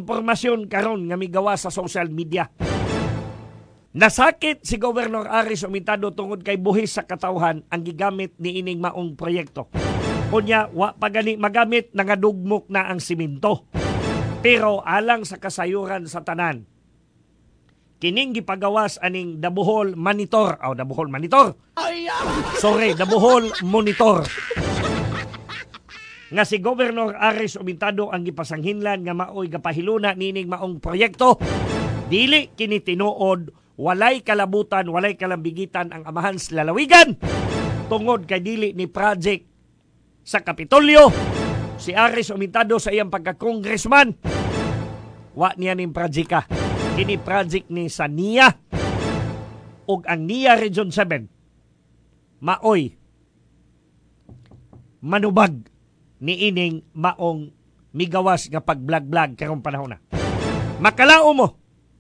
impormasyon karon nga migawa sa social media. Nasakit si Governor Aris Omitado tungod kay buhis sa katawhan ang gigamit ni ining maong proyekto. Kunya, wa pa gani magamit, nangadugmok na ang simento. Pero alang sa kasayuran sa tanan, kining gipagawas aning Dabuhol Monitor. Dabuhol Monitor. Dabuhol Monitor. Nga si Governor Aris Omitado ang gipasanghinlan nga maoy gapahiluna nining maong proyekto. Dili kini tinuod, walay kalabutan, walay kalambigitan ang amahan sa lalawigan. Tungod kay dili ni project sa Kapitolyo. Si Aris Omitado sa iyang pagka-congressman, wa niya ning project ka. Kini project ni sa NIA ug ang NIA Region 7 maoy manubag ni ining maong migawas nga pag-vlog karong panahon na. Makalao mo,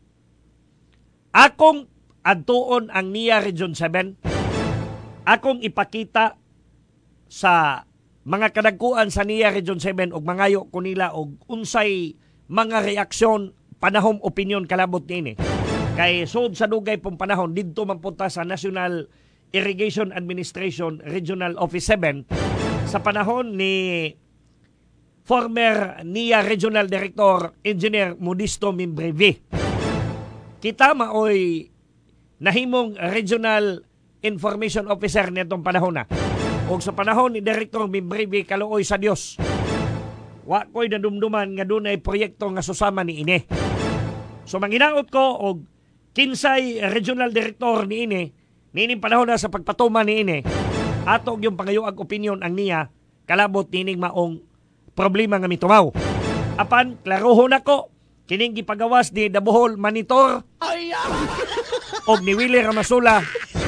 akong adtuon ang NIA Region 7, akong ipakita sa mga kadagkuan sa NIA Region 7 ug mangayo ko nila og unsay mga reaksyon, panahom, opinion kalabot niini. Kay sud sa dugay pong panahon didto man punta sa National Irrigation Administration Regional Office 7 sa panahon ni former NIA Regional Director Engineer Modisto Mimbreve. Kita maoy nahimong Regional Information Officer nitong panahon na. O sa panahon ni Director Mimbreve, kaluoy sa Dios, wa ko'y nadumduman nga dunay proyekto nga susama ni ini. So manginaot ko og kinsay regional director ni ini, nining panahon na sa pagpatuma ni ini, atog yung pangayuag opinion ang niya, kalabot nining maong problema nga mitumaw. Apan, klarohon ako, kining gipagawas ni Dabuhol Monitor og ni Willie Ramasula,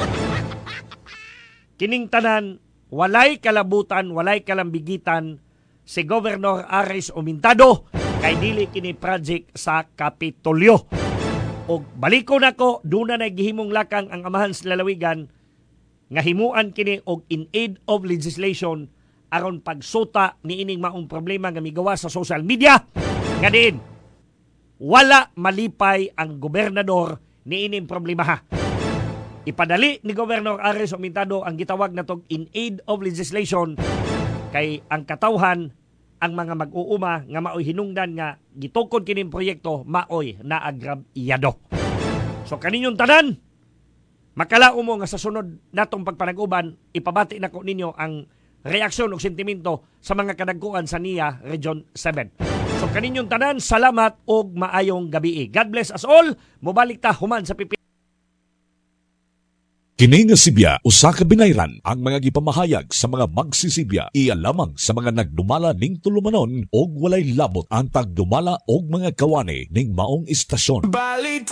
kining tanan, walay kalabutan, walay kalambigitan si Governor Aris Omitado kay dili kini project sa Kapitolyo. Og baliko nako, duna na gihimong lakang ang amahan sa lalawigan nga himuan kini og in aid of legislation aron pagsuta ni ining maong problema nga migawa sa social media nga diin wala malipay ang gobernador ni ining problema ha. Ipadali ni Governor Aris Omitado ang gitawag na tog in aid of legislation kay ang katawhan, ang mga mag-uuma nga maoy hinungdan nga gitukod kining proyekto maoy naagrabyado. So kaninyong tanan, makalao mo nga sa sunod natong pagpanag-uban, ipabati nako ninyo ang reaksyon o sentimento sa mga kadagkuan sa NIA Region 7. So kaninyong tanan, salamat og maayong gabi. God bless us all. Mobalik ta human sa pipi. Kini nga Sibya, usa ka binayran ang mga gipamahayag sa mga magsisibya iya lamang sa mga nagdumala ning tulumanon og walay labot ang tagdumala og mga kawani ning maong istasyon.